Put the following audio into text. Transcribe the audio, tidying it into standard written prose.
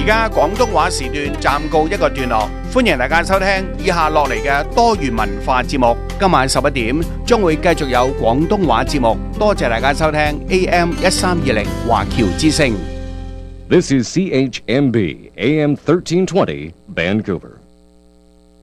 而家廣東話時段暫告一個段落，歡迎大家收聽以下落嚟嘅多元文化節目。今晚11點將會繼續有廣東話節目，多謝大家收聽 AM 1320華僑之聲。 This is CHMB AM 1320 Vancouver.